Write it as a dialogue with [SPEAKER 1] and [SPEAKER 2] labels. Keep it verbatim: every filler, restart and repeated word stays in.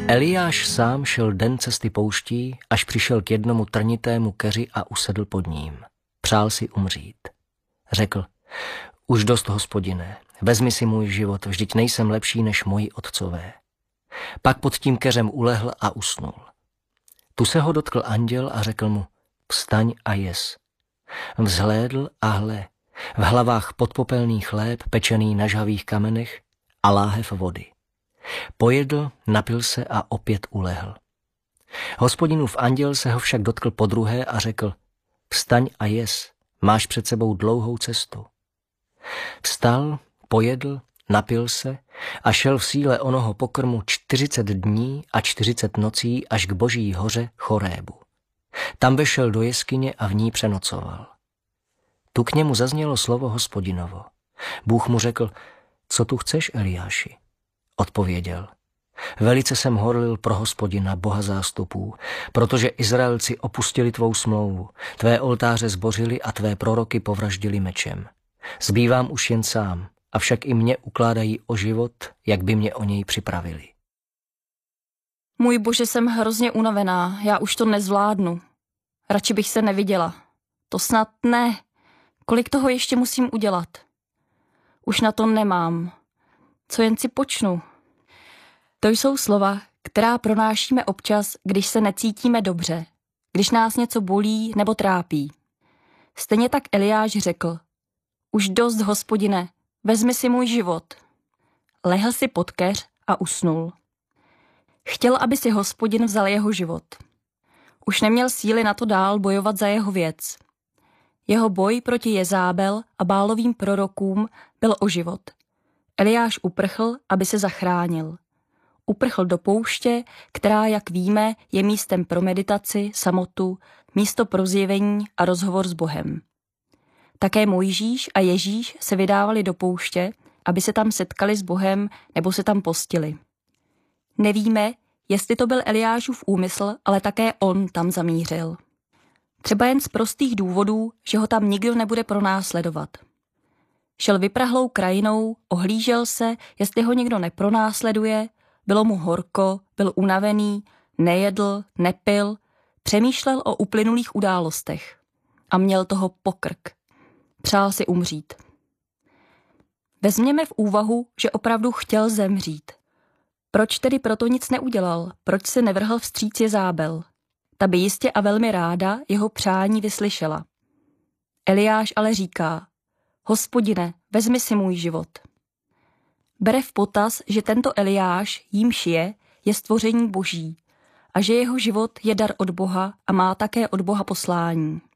[SPEAKER 1] Eliáš sám šel den cesty pouští, až přišel k jednomu trnitému keři a usedl pod ním. Přál si umřít. Řekl, už dost, Hospodine, vezmi si můj život, vždyť nejsem lepší než moji otcové. Pak pod tím keřem ulehl a usnul. Tu se ho dotkl anděl a řekl mu, vstaň a jes. Vzhlédl a hle, v hlavách podpopelný chléb, pečený na žhavých kamenech a láhev vody. Pojedl, napil se a opět ulehl. Hospodinův anděl se ho však dotkl podruhé a řekl, vstaň a jes, máš před sebou dlouhou cestu. Vstal, pojedl, napil se a šel v síle onoho pokrmu čtyřicet dní a čtyřicet nocí až k Boží hoře Chorébu. Tam vešel do jeskyně a v ní přenocoval. Tu k němu zaznělo slovo Hospodinovo. Bůh mu řekl, co tu chceš, Eliáši? Odpověděl, velice jsem horlil pro Hospodina, Boha zástupů, protože Izraelci opustili tvou smlouvu, tvé oltáře zbořili a tvé proroky povraždili mečem. Zbývám už jen sám, avšak i mě ukládají o život, jak by mě o něj připravili.
[SPEAKER 2] Můj Bože, jsem hrozně unavená, já už to nezvládnu. Radši bych se neviděla. To snad ne. Kolik toho ještě musím udělat? Už na to nemám. Co jen si počnu? To jsou slova, která pronášíme občas, když se necítíme dobře, když nás něco bolí nebo trápí. Stejně tak Eliáš řekl, už dost, Hospodine, vezmi si můj život. Lehl si pod keř a usnul. Chtěl, aby si Hospodin vzal jeho život. Už neměl síly na to dál bojovat za jeho věc. Jeho boj proti Jezábel a Bálovým prorokům byl o život. Eliáš uprchl, aby se zachránil. Uprchl do pouště, která, jak víme, je místem pro meditaci, samotu, místo pro zjevení a rozhovor s Bohem. Také Mojžíš a Ježíš se vydávali do pouště, aby se tam setkali s Bohem nebo se tam postili. Nevíme, jestli to byl Eliášův úmysl, ale také on tam zamířil. Třeba jen z prostých důvodů, že ho tam nikdo nebude pronásledovat. Šel vyprahlou krajinou, ohlížel se, jestli ho někdo nepronásleduje, bylo mu horko, byl unavený, nejedl, nepil, přemýšlel o uplynulých událostech a měl toho pokrk. Přál si umřít. Vezměme v úvahu, že opravdu chtěl zemřít. Proč tedy proto nic neudělal? Proč se nevrhl vstříc Jezábel? Ta by jistě a velmi ráda jeho přání vyslyšela. Eliáš ale říká, Hospodine, vezmi si můj život. Bere v potaz, že tento Eliáš, jímž je, je stvoření Boží a že jeho život je dar od Boha a má také od Boha poslání.